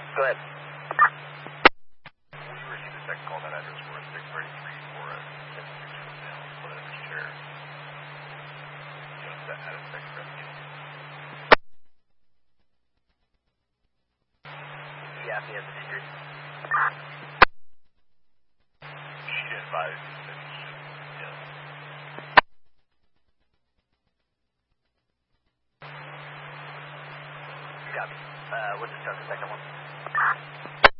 Go ahead. We received a second call that address for a 633 for a 76-foot male split in his chair. Units that had a second rescue. Yeah, he has an injury. She didn't advise that he should, Copy. We'll discuss the second one.